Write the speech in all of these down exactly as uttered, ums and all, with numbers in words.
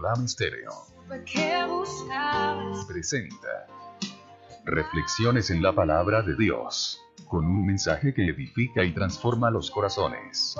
Abraham Estéreo presenta Reflexiones en la Palabra de Dios, con un mensaje que edifica y transforma los corazones.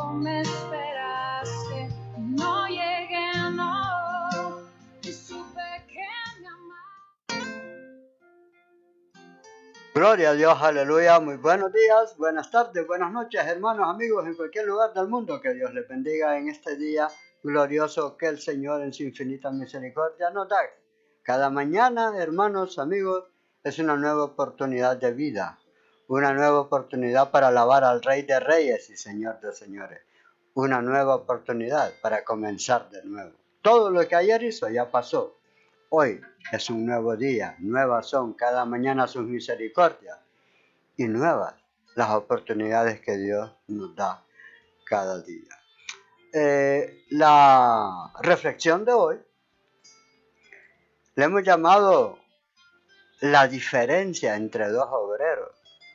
Gloria a Dios, aleluya, muy buenos días, buenas tardes, buenas noches, hermanos, amigos, en cualquier lugar del mundo. Que Dios les bendiga en este día glorioso que el Señor en su infinita misericordia nos da. Cada mañana, hermanos, amigos, es una nueva oportunidad de vida, una nueva oportunidad para alabar al Rey de Reyes y Señor de Señores, una nueva oportunidad para comenzar de nuevo. Todo lo que ayer hizo ya pasó. Hoy es un nuevo día, nuevas son cada mañana sus misericordias y nuevas las oportunidades que Dios nos da cada día. Eh, la reflexión de hoy le hemos llamado la diferencia entre dos obreros,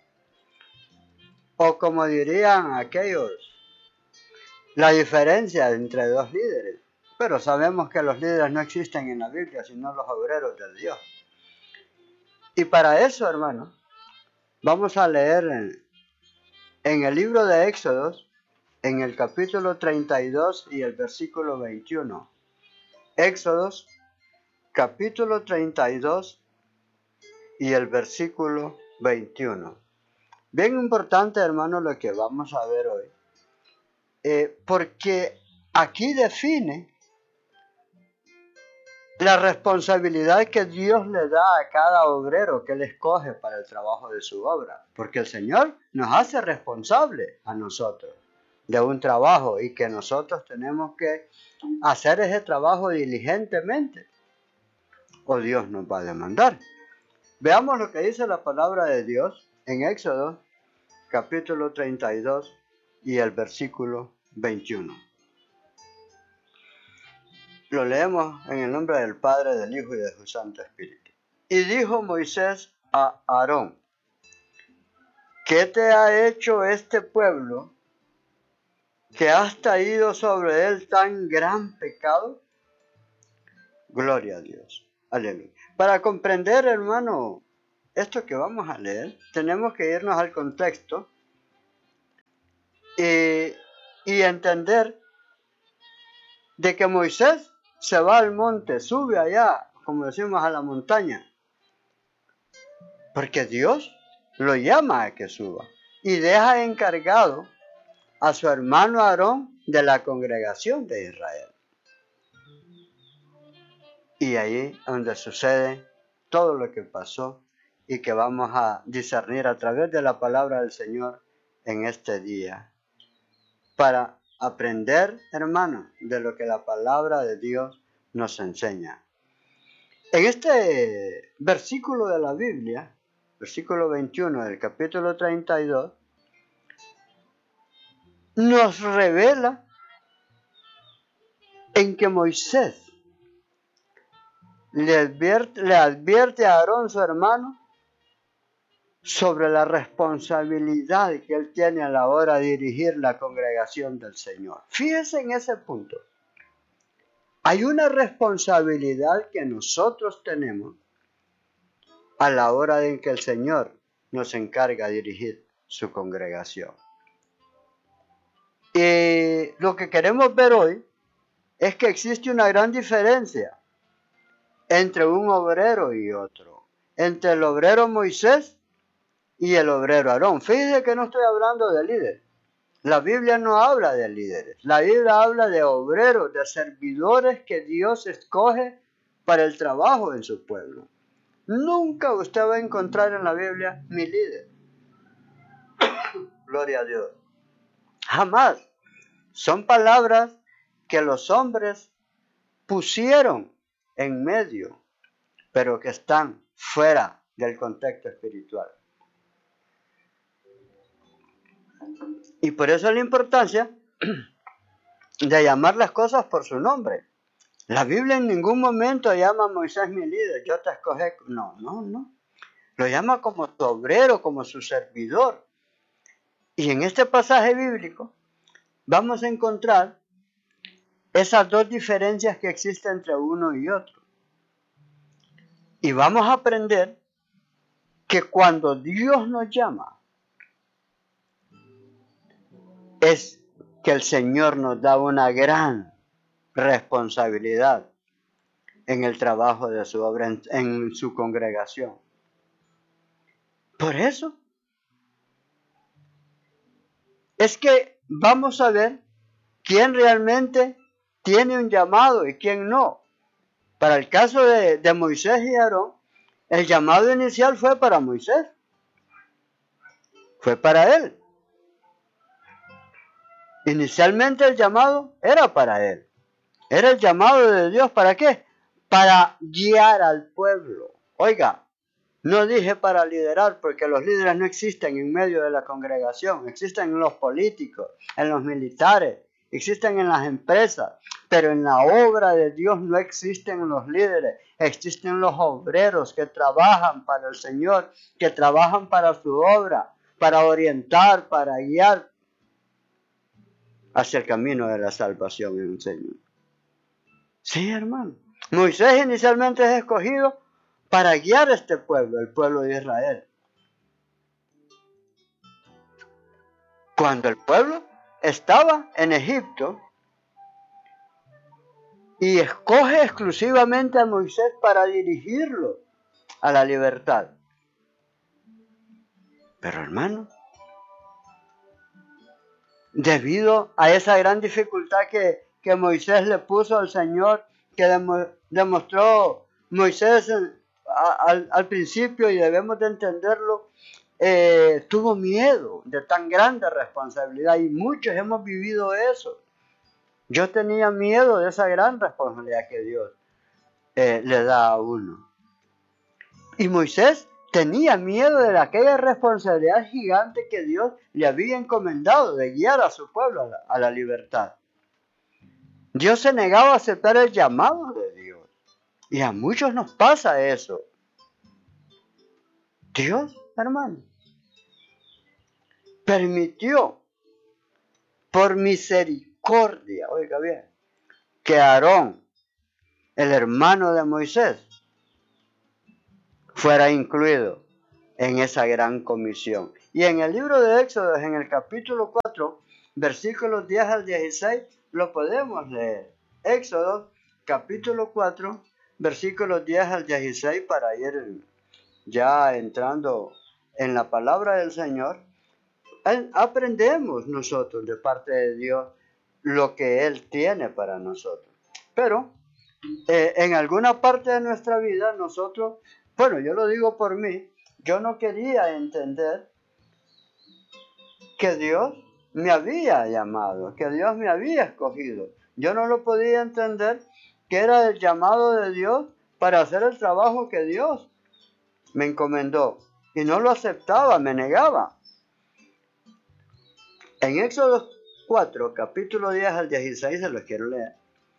o como dirían aquellos, la diferencia entre dos líderes. Pero sabemos que los líderes no existen en la Biblia, sino los obreros de Dios. Y para eso, hermanos, vamos a leer en, en el libro de Éxodos, en el capítulo treinta y dos y el versículo veintiuno. Éxodos, capítulo treinta y dos y el versículo veintiuno. Bien importante, hermanos, lo que vamos a ver hoy, eh, porque aquí define la responsabilidad que Dios le da a cada obrero que Él escoge para el trabajo de su obra. Porque el Señor nos hace responsable a nosotros de un trabajo y que nosotros tenemos que hacer ese trabajo diligentemente o Dios nos va a demandar. Veamos lo que dice la palabra de Dios en Éxodo capítulo treinta y dos y el versículo veintiuno. Lo leemos en el nombre del Padre, del Hijo y de su Santo Espíritu. Y dijo Moisés a Aarón: ¿qué te ha hecho este pueblo que has traído sobre él tan gran pecado? Gloria a Dios. Aleluya. Para comprender, hermano, esto que vamos a leer, tenemos que irnos al contexto y, y entender de que Moisés se va al monte, sube allá, como decimos, a la montaña, porque Dios lo llama a que suba y deja encargado a su hermano Aarón de la congregación de Israel. Y ahí es donde sucede todo lo que pasó y que vamos a discernir a través de la palabra del Señor en este día, para aprender, hermanos, de lo que la palabra de Dios nos enseña. En este versículo de la Biblia, versículo veintiuno del capítulo treinta y dos, nos revela en que Moisés le advierte, le advierte a Aarón, su hermano, sobre la responsabilidad que él tiene a la hora de dirigir la congregación del Señor. Fíjense en ese punto. Hay una responsabilidad que nosotros tenemos a la hora en que el Señor nos encarga de dirigir su congregación. Y lo que queremos ver hoy es que existe una gran diferencia entre un obrero y otro, entre el obrero Moisés y el obrero Aarón. Fíjense que no estoy hablando de líderes. La Biblia no habla de líderes. La Biblia habla de obreros, de servidores que Dios escoge para el trabajo en su pueblo. Nunca usted va a encontrar en la Biblia mi líder. Gloria a Dios. Jamás. Son palabras que los hombres pusieron en medio, pero que están fuera del contexto espiritual. Y por eso la importancia de llamar las cosas por su nombre. La Biblia en ningún momento llama a Moisés mi líder, yo te escogí. No, no, no. Lo llama como su obrero, como su servidor. Y en este pasaje bíblico vamos a encontrar esas dos diferencias que existen entre uno y otro. Y vamos a aprender que cuando Dios nos llama, es que el Señor nos da una gran responsabilidad en el trabajo de su obra, en, en su congregación. Por eso es que vamos a ver quién realmente tiene un llamado y quién no. Para el caso de, de Moisés y Aarón, el llamado inicial fue para Moisés. Fue para él. Inicialmente el llamado era para él. Era el llamado de Dios, ¿para qué? Para guiar al pueblo. Oiga, no dije para liderar, porque los líderes no existen en medio de la congregación. Existen en los políticos, en los militares, existen en las empresas. Pero en la obra de Dios no existen los líderes. Existen los obreros que trabajan para el Señor, que trabajan para su obra, para orientar, para guiar hacia el camino de la salvación en el Señor. Sí, hermano. Moisés inicialmente es escogido para guiar a este pueblo, el pueblo de Israel. Cuando el pueblo estaba en Egipto y escoge exclusivamente a Moisés para dirigirlo a la libertad. Pero hermano, debido a esa gran dificultad que, que Moisés le puso al Señor, que demo, demostró Moisés en, a, al, al principio, y debemos de entenderlo, eh, tuvo miedo de tan grande responsabilidad, y muchos hemos vivido eso. Yo tenía miedo de esa gran responsabilidad que Dios eh, le da a uno. Y Moisés tenía miedo de aquella responsabilidad gigante que Dios le había encomendado de guiar a su pueblo a la, a la libertad. Dios se negaba a aceptar el llamado de Dios. Y a muchos nos pasa eso. Dios, hermano, permitió por misericordia, oiga bien, que Aarón, el hermano de Moisés, fuera incluido en esa gran comisión. Y en el libro de Éxodo, en el capítulo cuatro, versículos diez al dieciséis, lo podemos leer. Éxodo, capítulo cuatro, versículos diez al dieciséis, para ir ya entrando en la palabra del Señor. Aprendemos nosotros de parte de Dios lo que Él tiene para nosotros. Pero eh, en alguna parte de nuestra vida nosotros, bueno, yo lo digo por mí, yo no quería entender que Dios me había llamado, que Dios me había escogido. Yo no lo podía entender que era el llamado de Dios para hacer el trabajo que Dios me encomendó. Y no lo aceptaba, me negaba. En Éxodo cuatro, capítulo diez al dieciséis, se los quiero leer.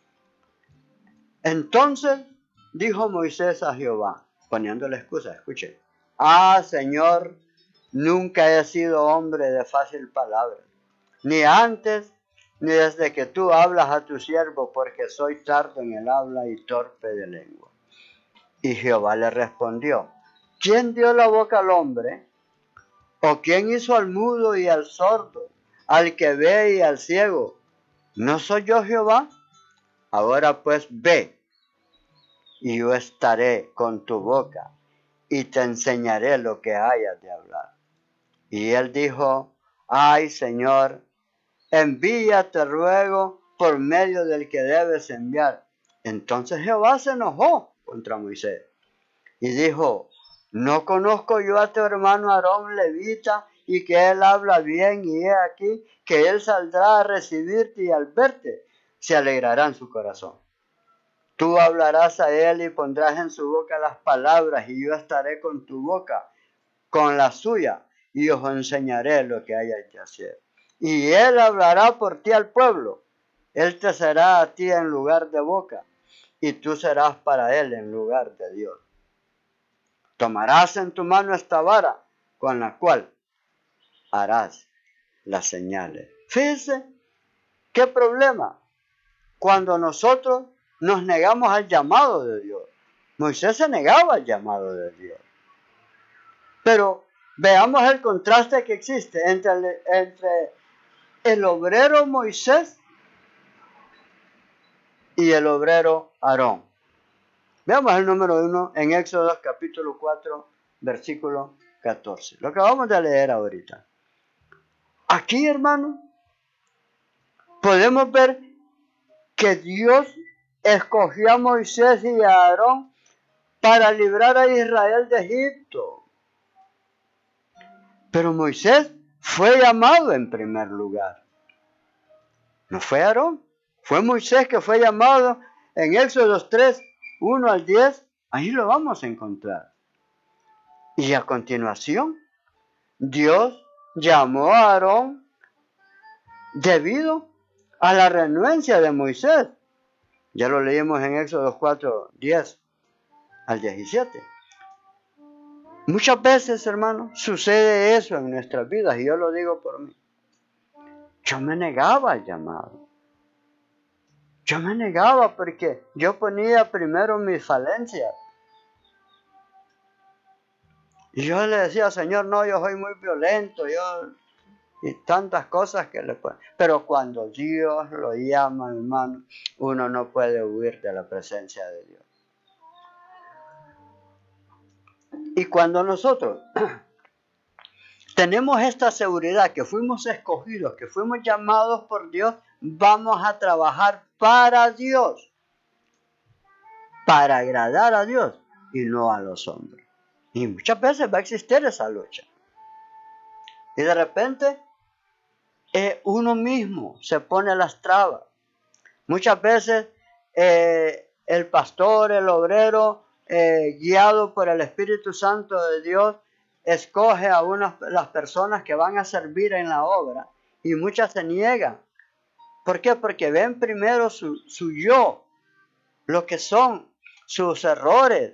Entonces dijo Moisés a Jehová, poniendo la excusa, escuchen. Ah, Señor, nunca he sido hombre de fácil palabra, ni antes, ni desde que tú hablas a tu siervo, porque soy tardo en el habla y torpe de lengua. Y Jehová le respondió, ¿quién dio la boca al hombre? ¿O quién hizo al mudo y al sordo, al que ve y al ciego? ¿No soy yo Jehová? Ahora pues ve, y yo estaré con tu boca, y te enseñaré lo que hayas de hablar. Y él dijo, ay, Señor, envíate ruego por medio del que debes enviar. Entonces Jehová se enojó contra Moisés y dijo, ¿no conozco yo a tu hermano Aarón levita, y que él habla bien, y he aquí que él saldrá a recibirte, y al verte se alegrará en su corazón? Tú hablarás a él y pondrás en su boca las palabras, y yo estaré con tu boca, con la suya, y os enseñaré lo que hayas de hacer. Y él hablará por ti al pueblo. Él te será a ti en lugar de boca, y tú serás para él en lugar de Dios. Tomarás en tu mano esta vara, con la cual harás las señales. Fíjense, ¿qué problema? cuando nosotros nos negamos al llamado de Dios. Moisés se negaba al llamado de Dios. Pero veamos el contraste que existe entre el, entre el obrero Moisés y el obrero Aarón. Veamos el número uno en Éxodo capítulo cuatro, versículo catorce. Lo que vamos a leer ahorita. Aquí, hermano, podemos ver que Dios escogió a Moisés y a Aarón para librar a Israel de Egipto. Pero Moisés fue llamado en primer lugar. No fue Aarón, fue Moisés que fue llamado en Éxodo tres, uno al diez. Ahí lo vamos a encontrar. Y a continuación, Dios llamó a Aarón debido a la renuencia de Moisés. Ya lo leímos en Éxodo cuatro, diez al diecisiete. Muchas veces, hermano, sucede eso en nuestras vidas, y yo lo digo por mí. Yo me negaba al llamado. Yo me negaba porque yo ponía primero mis falencias. Y yo le decía, Señor, no, yo soy muy violento, yo... y tantas cosas que le pueden. Pero cuando Dios lo llama, hermano, uno no puede huir de la presencia de Dios. Y cuando nosotros tenemos esta seguridad que fuimos escogidos, que fuimos llamados por Dios, vamos a trabajar para Dios, para agradar a Dios y no a los hombres. Y muchas veces va a existir esa lucha. Y de repente eh, uno mismo se pone las trabas. Muchas veces eh, el pastor, el obrero, eh, guiado por el Espíritu Santo de Dios, escoge a unas, las personas que van a servir en la obra, y muchas se niegan. ¿Por qué? Porque ven primero su, su yo, lo que son sus errores,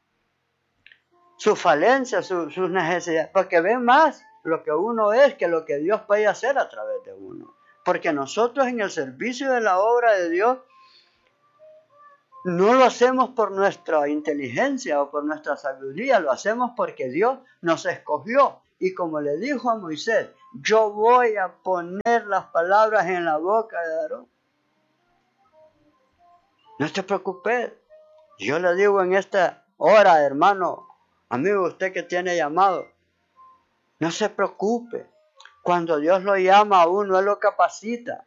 sus falencias, su, sus necesidades, porque ven más lo que uno es que lo que Dios puede hacer a través de uno. Porque nosotros en el servicio de la obra de Dios no lo hacemos por nuestra inteligencia o por nuestra sabiduría, lo hacemos porque Dios nos escogió. Y como le dijo a Moisés, yo voy a poner las palabras en la boca de Aarón. No te preocupes. Yo le digo en esta hora, hermano, amigo, usted que tiene llamado, no se preocupe. Cuando Dios lo llama a uno, Él lo capacita.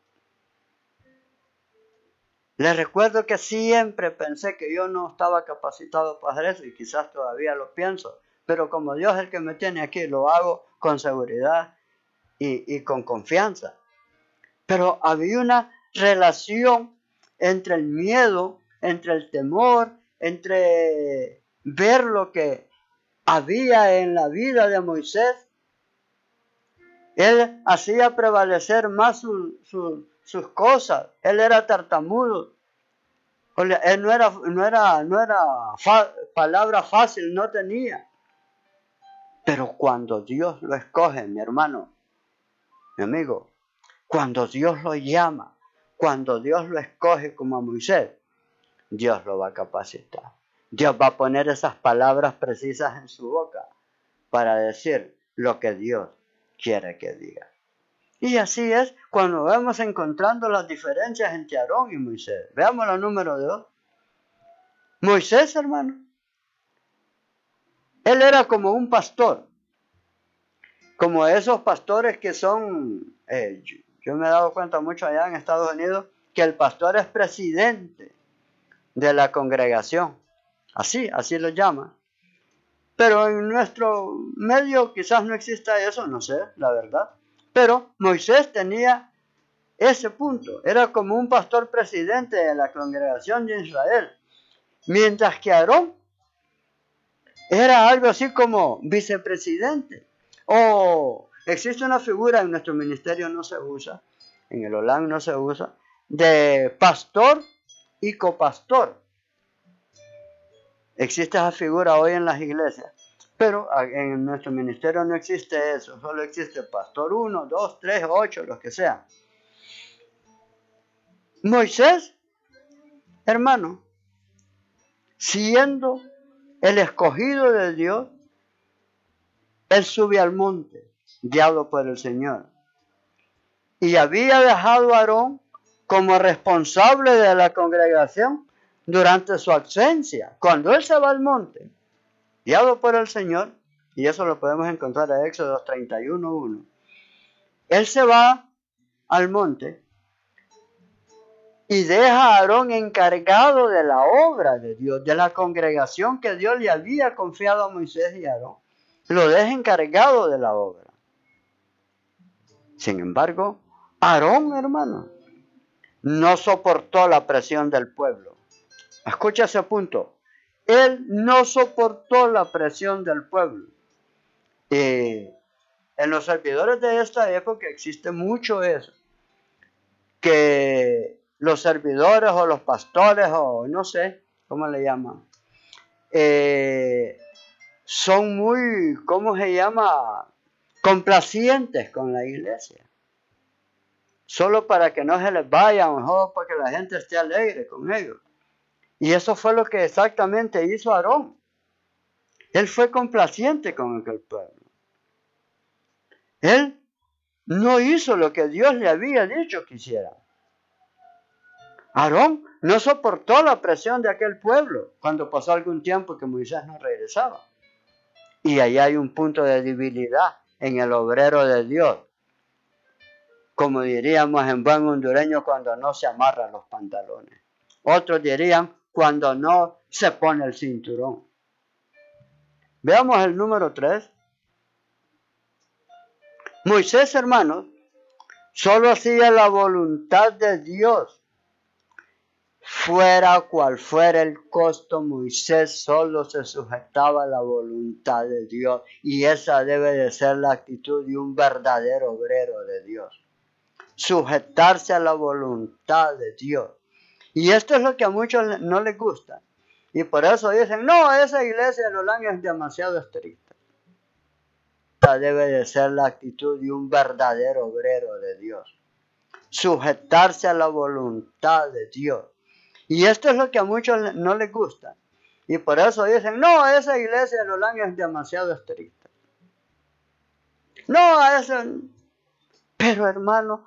Les recuerdo que siempre pensé que yo no estaba capacitado para hacer eso, y quizás todavía lo pienso, pero como Dios es el que me tiene aquí, lo hago con seguridad y, y con confianza. Pero había una relación entre el miedo, entre el temor, entre ver lo que había en la vida de Moisés. Él hacía prevalecer más su, su, sus cosas. Él era tartamudo. Él no era, no era, no era fa, palabra fácil, no tenía. Pero cuando Dios lo escoge, mi hermano, mi amigo, cuando Dios lo llama, cuando Dios lo escoge como a Moisés, Dios lo va a capacitar. Dios va a poner esas palabras precisas en su boca para decir lo que Dios quiere que diga. Y así es cuando vamos encontrando las diferencias entre Aarón y Moisés. Veamos la número dos. Moisés, hermano, él era como un pastor. Como esos pastores que son, eh, yo, yo me he dado cuenta mucho allá en Estados Unidos, que el pastor es presidente de la congregación. Así, así lo llaman. Pero en nuestro medio quizás no exista eso, no sé, la verdad. Pero Moisés tenía ese punto. Era como un pastor presidente de la congregación de Israel. Mientras que Aarón era algo así como vicepresidente. O existe una figura, en nuestro ministerio no se usa, en el Olam no se usa, de pastor y copastor. Existe esa figura hoy en las iglesias. Pero en nuestro ministerio no existe eso, solo existe pastor uno, dos, tres, ocho, los que sean. Moisés hermano, siendo el escogido de Dios, él sube al monte, guiado por el Señor. Y había dejado a Aarón como responsable de la congregación durante su ausencia. Cuando él se va al monte, guiado por el Señor, y eso lo podemos encontrar en Éxodo treinta y uno, uno. Él se va al monte y deja a Aarón encargado de la obra de Dios, de la congregación que Dios le había confiado a Moisés y a Aarón. Lo deja encargado de la obra. Sin embargo, Aarón, hermano, no soportó la presión del pueblo. Escucha ese punto. Él no soportó la presión del pueblo. Y en los servidores de esta época existe mucho eso. Que los servidores o los pastores o no sé cómo le llaman, eh, son muy, ¿cómo se llama? Complacientes con la iglesia. Solo para que no se les vaya, mejor para que la gente esté alegre con ellos. Y eso fue lo que exactamente hizo Aarón. Él fue complaciente con el pueblo. Él no hizo lo que Dios le había dicho que hiciera. Aarón no soportó la presión de aquel pueblo cuando pasó algún tiempo que Moisés no regresaba. Y ahí hay un punto de debilidad en el obrero de Dios. Como diríamos en buen hondureño, cuando no se amarran los pantalones. Otros dirían cuando no se pone el cinturón. Veamos el número tres. Moisés, hermanos, solo hacía la voluntad de Dios. Fuera cual fuera el costo, Moisés solo se sujetaba a la voluntad de Dios. Y esa debe de ser la actitud de un verdadero obrero de Dios. Sujetarse a la voluntad de Dios. Y esto es lo que a muchos no les gusta. Y por eso dicen, no, esa iglesia de Lolán es demasiado estricta. Esa debe de ser la actitud de un verdadero obrero de Dios. Sujetarse a la voluntad de Dios. Y esto es lo que a muchos no les gusta. Y por eso dicen, no, esa iglesia de Lolán es demasiado estricta. No, a esa... Pero hermano,